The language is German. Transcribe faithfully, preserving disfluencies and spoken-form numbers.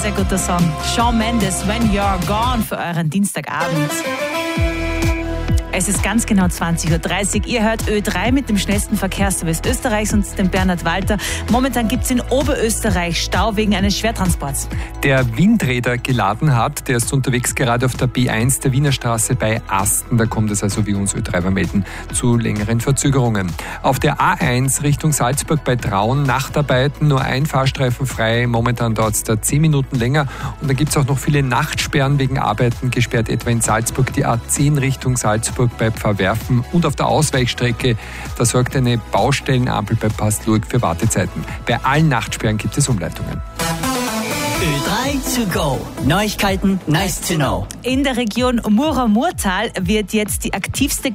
sehr guter Song. Shawn Mendes, When You're Gone, für euren Dienstagabend. Es ist ganz genau zwanzig Uhr dreißig. Ihr hört Ö drei mit dem schnellsten Verkehrsservice Österreichs und dem Bernhard Walter. Momentan gibt es in Oberösterreich Stau wegen eines Schwertransports. Der Windräder geladen hat, der ist unterwegs gerade auf der B eins der Wiener Straße bei Asten. Da kommt es also, wie uns Ö drei melden, zu längeren Verzögerungen. Auf der A eins Richtung Salzburg bei Traun Nachtarbeiten, nur ein Fahrstreifen frei. Momentan dauert es da zehn Minuten länger. Und dann gibt es auch noch viele Nachtsperren wegen Arbeiten, gesperrt etwa in Salzburg die A zehn Richtung Salzburg bei Pfarrwerfen und auf der Ausweichstrecke, da sorgt eine Baustellenampel bei Passlurg für Wartezeiten. Bei allen Nachtsperren gibt es Umleitungen. Ö drei to go. Neuigkeiten nice to know. In der Region Mura-Murtal wird jetzt die aktivste